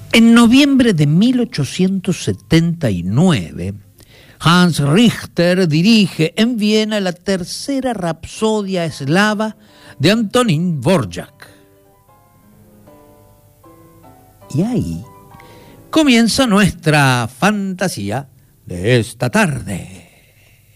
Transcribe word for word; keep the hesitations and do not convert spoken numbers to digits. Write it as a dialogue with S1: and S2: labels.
S1: En noviembre de mil ochocientos setenta y nueve, Hans Richter dirige en Viena la tercera rapsodia eslava de Antonín Dvořák. Y ahí comienza nuestra fantasía de esta tarde.